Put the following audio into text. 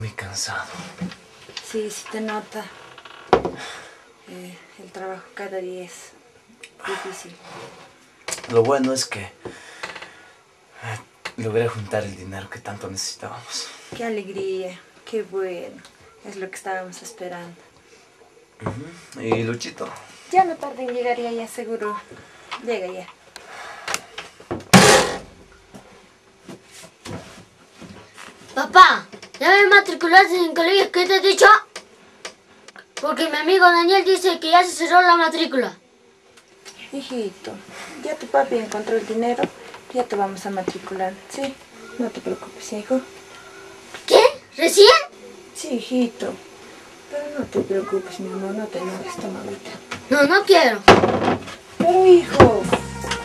Muy cansado. Sí, sí te nota. El trabajo cada día es difícil. Lo bueno es que logré juntar el dinero que tanto necesitábamos. Qué alegría, qué bueno. Es lo que estábamos esperando. ¿Y Luchito? Ya no tarda en llegar, ya seguro. Llega ya. Papá, ¿ya me matriculaste en el colegio que te he dicho? Porque mi amigo Daniel dice que ya se cerró la matrícula. Hijito, ya tu papi encontró el dinero, ya te vamos a matricular. Sí, no te preocupes, hijo. ¿Qué? ¿Recién? Sí, hijito. Pero no te preocupes, mi amor, no te enojes, toma ahorita. No, no quiero. Pero, hijo.